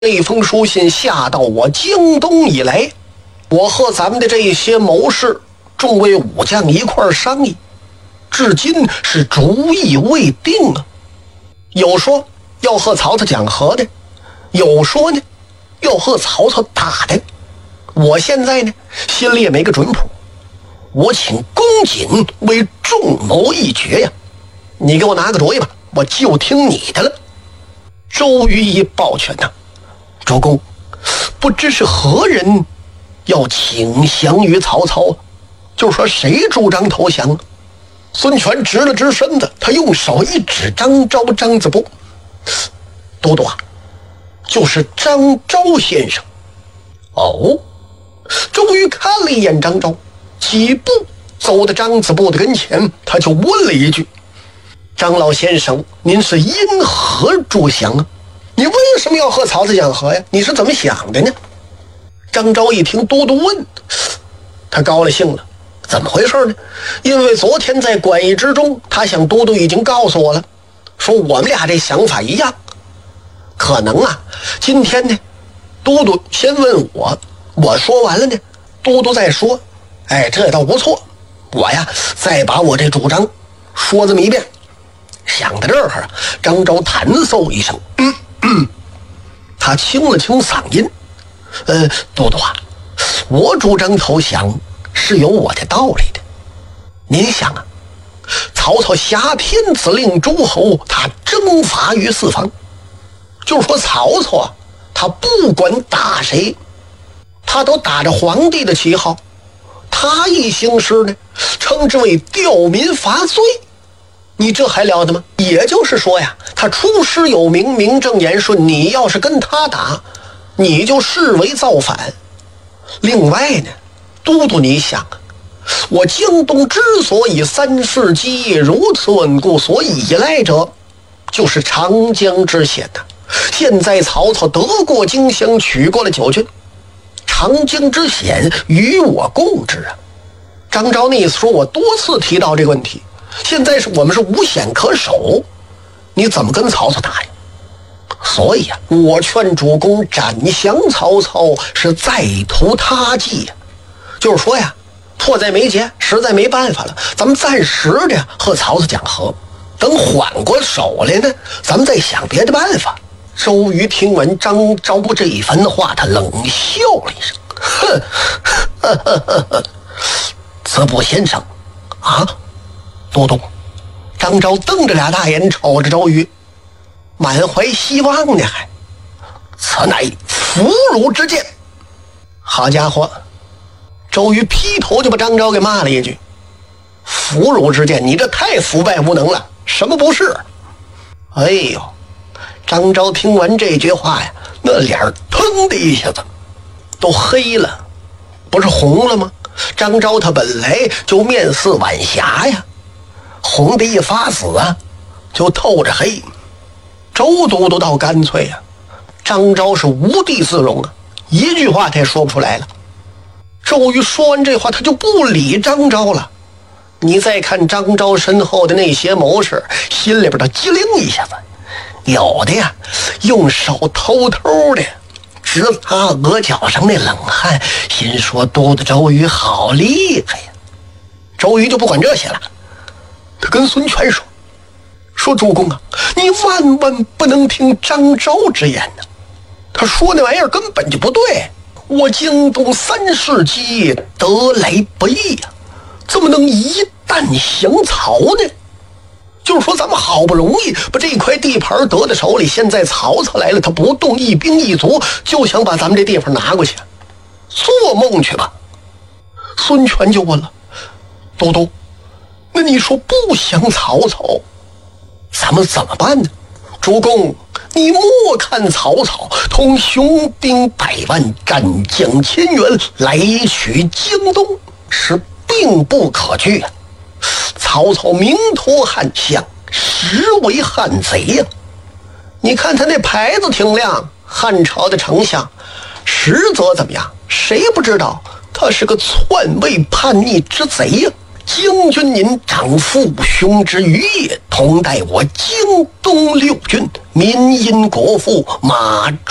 这封书信下到我京东以来，我和咱们的这些谋士众位武将一块商议，至今是主意未定啊。有说要和曹操讲和的，有说呢要和曹操打的。我现在呢心里也没个准谱，我请公瑾为众谋一决呀，你给我拿个主意吧，我就听你的了。周瑜一抱拳呐，主公，不知是何人要请降于曹操，就说谁主张投降。孙权直了直身子，他用手一指张昭、张子布，都督啊，就是张昭先生。哦，周瑜看了一眼张昭，几步走到张子布的跟前，他就问了一句：张老先生，您是因何主降啊？你为什么要和曹操讲和呀？你是怎么想的呢？张昭一听都督问，他高了兴了。怎么回事呢？因为昨天在馆驿之中，他想都督已经告诉我了，说我们俩这想法一样。可能啊，今天呢，都督先问我，我说完了呢，都督再说。哎，这倒不错。我呀，再把我这主张说这么一遍。想到这儿啊，张昭弹嗽一声，他清了清嗓音，都督啊，我主张投降是有我的道理的。您想啊，曹操挟天子令诸侯，他征伐于四方，就是说曹操啊，他不管打谁，他都打着皇帝的旗号，他一行事呢，称之为吊民伐罪。你这还了得吗？也就是说呀，他出师有名，名正言顺，你要是跟他打，你就视为造反。另外呢，都督你想啊，我京东之所以3世基业如此稳固，所以依赖者就是长江之险呐。现在曹操得过荆襄，取过了9郡，长江之险与我共之啊。张昭那意思说，我多次提到这个问题，现在是我们是无险可守，你怎么跟曹操打呀？所以啊，我劝主公斩降曹操是再图他计呀。就是说呀，迫在眉睫，实在没办法了，咱们暂时的和曹操讲和，等缓过手来呢，咱们再想别的办法。周瑜听完张昭这一番话，他冷笑了一声，呵，子布先生啊，都督。张昭瞪着俩大眼瞅着周瑜，满怀希望呢，还此乃俘虏之剑。好家伙，周瑜劈头就把张昭给骂了一句：俘虏之剑，你这太腐败无能了，什么不是？哎呦，张昭听完这句话呀，那脸腾的一下子都黑了，不是红了吗？张昭他本来就面似晚霞呀，红的一发紫啊，就透着黑。周都督倒干脆啊，张昭是无地自容啊，一句话他也说不出来了。周瑜说完这话，他就不理张昭了。你再看张昭身后的那些谋士，心里边的机灵一下子，有的呀用手偷偷的直擦额角上那冷汗，心说都督周瑜好厉害呀。周瑜就不管这些了，他跟孙权说主公啊，你万万不能听张昭之言呢，他说那玩意儿根本就不对。我京东3世基业得来不易呀，怎么能一旦降曹呢？就是说咱们好不容易把这块地盘得到手里，现在曹操来了，他不动一兵一卒，就想把咱们这地方拿过去，做梦去吧。孙权就问了，都督，那你说不降曹操，咱们怎么办呢？主公，你莫看曹操同雄兵100万，战将千员来取京东，是并不可惧啊。曹操名托汉相，实为汉贼呀。你看他那牌子挺亮，汉朝的丞相，实则怎么样？谁不知道他是个篡位叛逆之贼呀。将军您长父兄之余也，同待我京东6郡，民因国父，马壮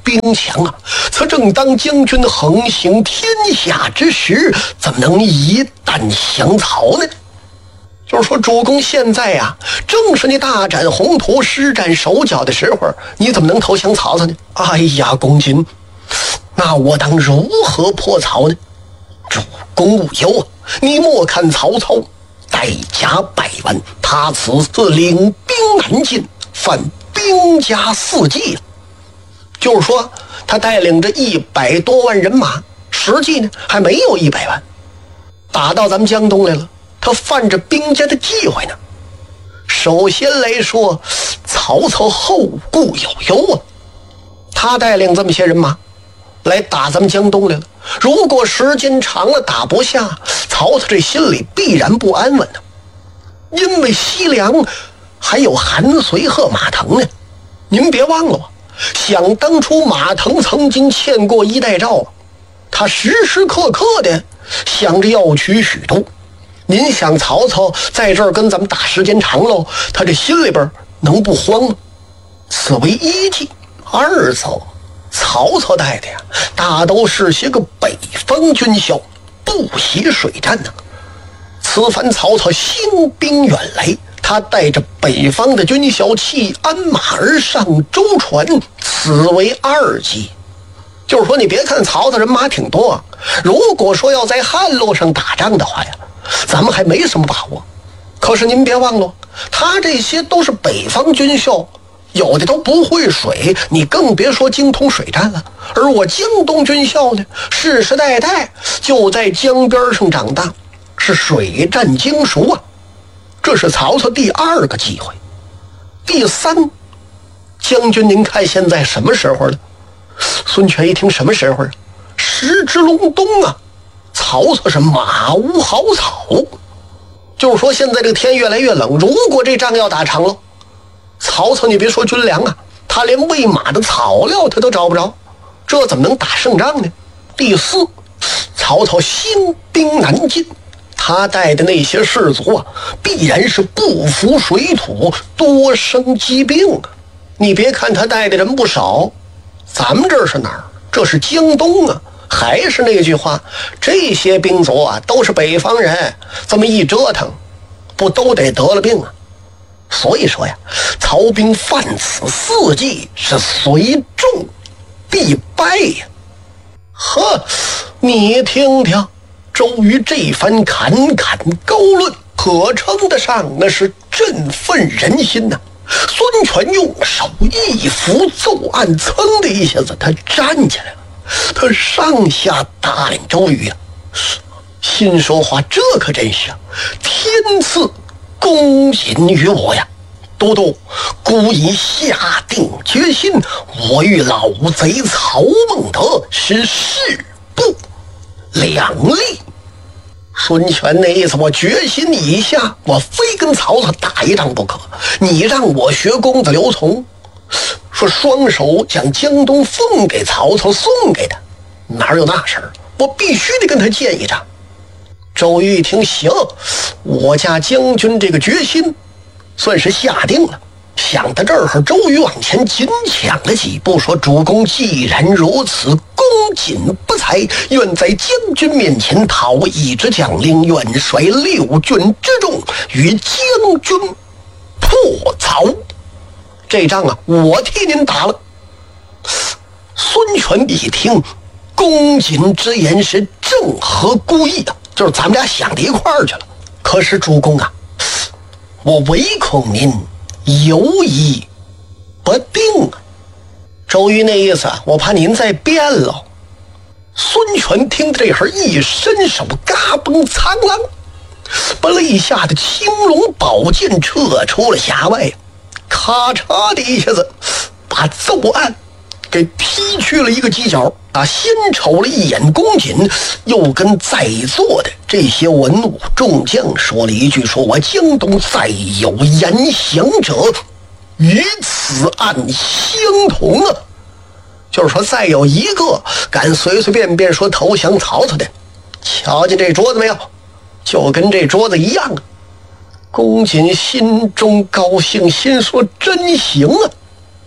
兵强啊！此正当将军横行天下之时，怎么能以弹降曹呢？就是说，主公现在呀，正是你大展宏图、施展手脚的时候，你怎么能投降曹操呢？哎呀，公瑾，那我当如何破曹呢？主公勿忧啊！你莫看曹操带甲100万，他此次领兵南进，犯兵家4纪啊！就是说，他带领着100多万人马，实际呢还没有100万，打到咱们江东来了。他犯着兵家的忌讳呢。首先来说，曹操后顾有忧啊，他带领这么些人马来打咱们江东来了。如果时间长了打不下，曹操这心里必然不安稳呢。因为西凉还有韩遂和马腾呢。您别忘了，想当初马腾曾经欠过一代诏，他时时刻刻的想着要取许都。您想曹操在这儿跟咱们打时间长喽，他这心里边能不慌吗？此为一计。二则曹操带的呀，大都是些个北方军校，不习水战呢。此番曹操兴兵远来，他带着北方的军校弃鞍马而上舟船，此为2计。就是说，你别看曹操人马挺多啊，如果说要在旱路上打仗的话呀，咱们还没什么把握。可是您别忘了，他这些都是北方军校，有的都不会水，你更别说精通水战了。而我江东军校呢，世世代代就在江边上长大，是水战精熟啊。这是曹操第2个机会。第3，将军您看现在什么时候了？孙权一听什么时候啊？时值隆冬啊！曹操是马无好草，就是说现在这个天越来越冷，如果这仗要打长了，曹操你别说军粮啊，他连喂马的草料他都找不着，这怎么能打胜仗呢？第4，曹操兴兵南进，他带的那些士卒啊，必然是不服水土，多生疾病啊。你别看他带的人不少，咱们这是哪儿？这是江东啊。还是那句话，这些兵卒啊都是北方人，这么一折腾，不都得得了病啊？所以说呀，曹兵犯此4计是随众必败呀。呵，你听听，周瑜这番侃侃高论，可称得上那是振奋人心呐。孙权用手一扶奏案，噌的一下子他站起来了。他上下打量周瑜啊，心说话，这可真是天赐公瑾于我呀！都督孤已下定决心，我与老贼曹孟德是势不两立。孙权那意思，我决心已下，我非跟曹操打一仗不可。你让我学公子刘琮，说双手将江东奉给曹操，送给他，哪有那事儿？我必须得跟他见一仗。周瑜一听，行，我家将军这个决心算是下定了。想到这儿，周瑜往前紧抢了几步，说：主公既然如此，公瑾不才，愿在将军面前讨一支将领，愿率6军之众与将军破曹。这仗啊，我替您打了。孙权一听，公瑾之言是正合孤意啊，就是咱们俩想到一块儿去了。可是主公啊，我唯恐您犹疑不定啊。周瑜那意思啊，我怕您再变了。孙权听这会儿一伸手，嘎嘣苍啷，把肋下的青龙宝剑撤出了匣外，咔嚓的一下子把奏案给劈去了一个犄角啊！先瞅了一眼公瑾，又跟在座的这些文武众将说了一句：说我江东再有言降者，与此案相同啊！就是说，再有一个敢随随便便说投降曹操的，瞧见这桌子没有？就跟这桌子一样啊！公瑾心中高兴，心说真行啊！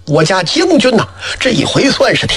我家将军呐，这一回算是